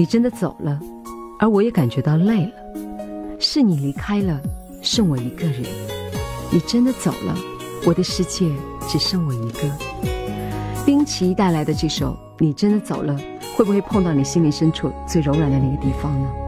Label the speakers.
Speaker 1: 你真的走了，而我也感觉到累了。是你离开了，剩我一个人。你真的走了，我的世界只剩我一个。冰淇带来的这首《你真的走了》，会不会碰到你心灵深处最柔软的那个地方呢？